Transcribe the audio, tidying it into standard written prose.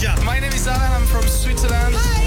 Asia. My name is Alan, I'm from Switzerland. Hi,